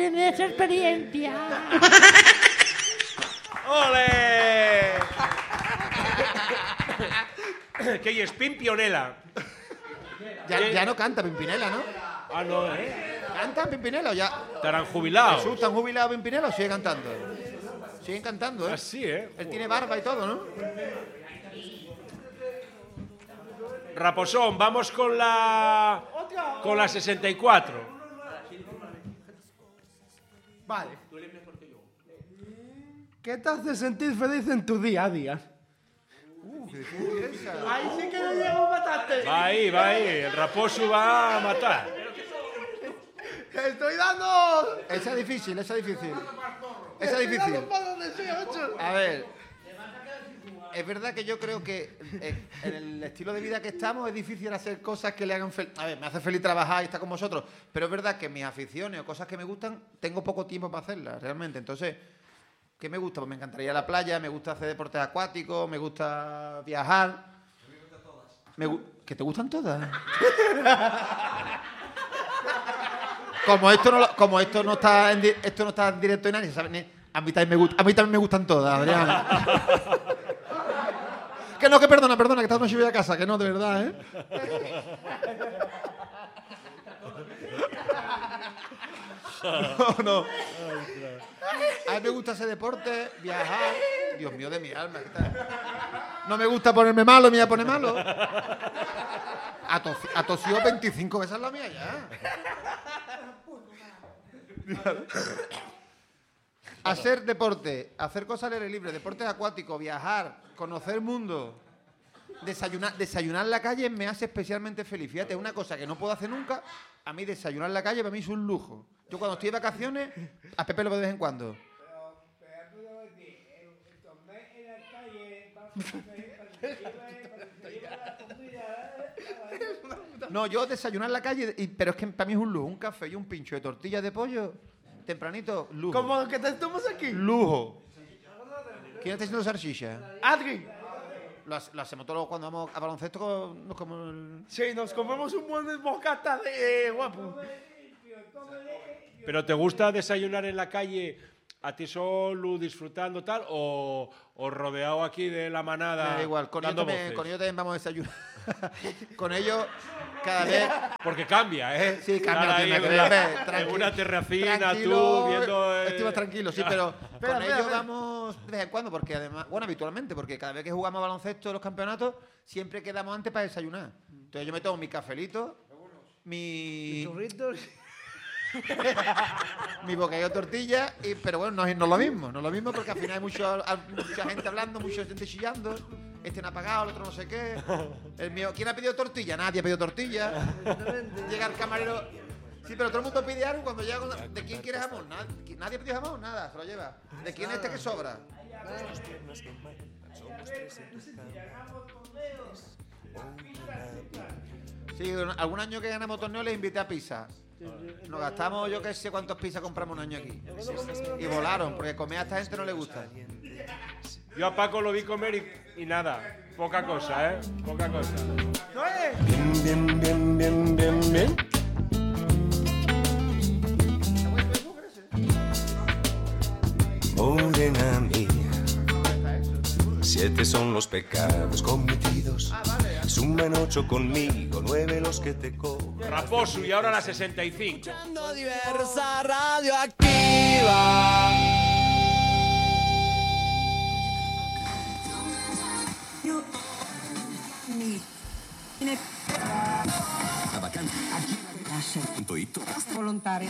Tienes experiencia. ¡Ole! Que es Pimpionela. Ya no canta Pimpinela, ¿no? Ah, no, ¿Cantan Pimpinela o ya? Estarán jubilados. Jesús, ¿están jubilados Pimpinela o sigue cantando? Siguen cantando, ¿eh? Así, ¿eh? Él tiene barba y todo, ¿no? Raposón, vamos con la 64. Vale. ¿Qué te hace sentir feliz en tu día a día? Ahí sí que no llego a matarte. Va ahí. El Raposo va a matar. ¡Estoy dando! Esa es difícil. Estoy dando palos de 18. A ver, es verdad que yo creo que en el estilo de vida que estamos es difícil hacer cosas que le hagan feliz. A ver, me hace feliz trabajar y estar con vosotros, pero es verdad que mis aficiones o cosas que me gustan, tengo poco tiempo para hacerlas, realmente. Entonces, ¿qué me gusta? Pues me encantaría ir a la playa, me gusta hacer deportes acuáticos, me gusta viajar. ¿Que te gustan todas? Como esto no está en directo y nadie sabe. A mí también me gustan todas, Adrián. Que no, que perdona, que esta noche voy a casa, que no, de verdad, ¿eh? No. A mí me gusta hacer deporte, viajar. Dios mío de mi alma. No me gusta ponerme malo, me voy a poner malo. Ha tosido 25 veces la mía ya. Hacer deporte, hacer cosas al aire libre, deportes acuáticos, viajar, conocer el mundo, desayunar en la calle me hace especialmente feliz. Fíjate, es una cosa que no puedo hacer nunca. A mí desayunar en la calle para mí es un lujo. Yo cuando estoy de vacaciones, a Pepe lo veo de vez en cuando. No, yo desayunar en la calle, pero es que para mí es un lujo. Un café y un pincho de tortillas de pollo, tempranito, lujo. Como que te tomas aquí. Lujo. ¿Quién está haciendo salchicha? Adri. Lo hacemos todos cuando vamos a baloncesto. Sí, nos comemos un buen bocata de guapo. ¿Pero te gusta desayunar en la calle a ti solo, disfrutando tal, o rodeado aquí de la manada? Me da igual, con ellos también vamos a desayunar. Con ellos cada vez... Porque cambia, ¿eh? Sí, cambia. En una terracina, tú viendo... Estoy más tranquilo, sí, pero con ellos vamos de vez en cuando, porque además... Bueno, habitualmente, porque cada vez que jugamos baloncesto en los campeonatos, siempre quedamos antes para desayunar. Entonces yo me tomo mi cafelito, mi churritos... mi bocadillo de tortilla, pero bueno, no es lo mismo. No es lo mismo porque al final hay mucha gente hablando, mucha gente chillando. Este no ha pagado, el otro no sé qué. El mío, ¿quién ha pedido tortilla? Nadie ha pedido tortilla. Llega el camarero. Sí, pero todo el mundo pide algo cuando llega. ¿De quién quiere jamón? Nadie pidió jamón, nada, se lo lleva. ¿De quién es este que sobra? Sí, algún año que ganamos torneo les invité a pizza. Nos gastamos, yo qué sé cuántos pizzas compramos un año aquí. Y volaron, porque comer a esta gente no le gusta. Yo a Paco lo vi comer y nada, poca cosa, ¿eh? Poca cosa. Bien. Morena mía, 7 son los pecados cometidos. Suman 8 conmigo, 9 los que te cobran. Raposo, y ahora la 65. Diversa radioactiva. Volontario.